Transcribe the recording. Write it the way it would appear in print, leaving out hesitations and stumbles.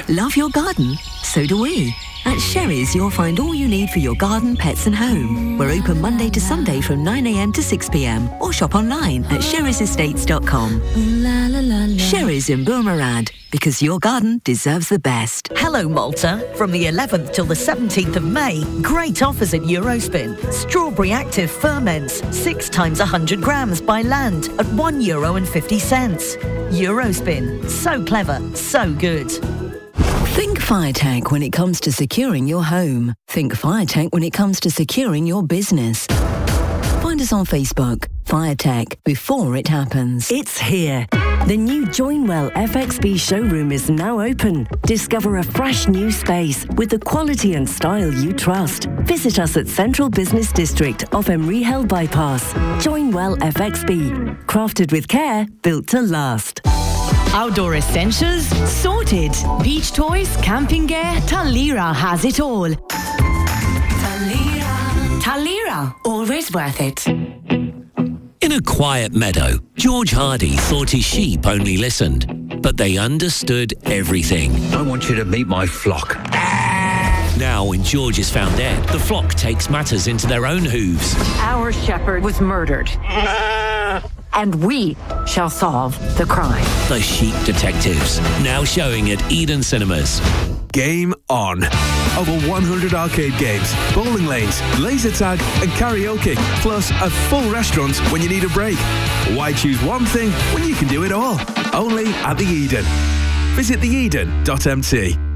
Love your garden? So do we. At Sherry's, you'll find all you need for your garden, pets and home. We're open Monday to Sunday from 9am to 6pm or shop online at sherry'sestates.com. Sherry's in Boomerad, because your garden deserves the best. Hello Malta. From the 11th till the 17th of May, great offers at Eurospin. Strawberry Active Ferments, 6 times 100 grams by land at €1.50. Eurospin. So clever, so good. Think FireTech when it comes to securing your home. Think FireTech when it comes to securing your business. Find us on Facebook. FireTech, before it happens. It's here. The new Joinwell FXB showroom is now open. Discover a fresh new space with the quality and style you trust. Visit us at Central Business District off Emery Hill Bypass. Joinwell FXB. Crafted with care, built to last. Outdoor essentials? Sorted. Beach toys, camping gear, Talira has it all. Talira, always worth it. In a quiet meadow, George Hardy thought his sheep only listened, but they understood everything. I want you to meet my flock. Now, when George is found dead, the flock takes matters into their own hooves. Our shepherd was murdered. And we shall solve the crime. The Sheep Detectives, now showing at Eden Cinemas. Game on. Over 100 arcade games, bowling lanes, laser tag and karaoke, plus a full restaurant when you need a break. Why choose one thing when you can do it all? Only at the Eden. Visit theeden.mt.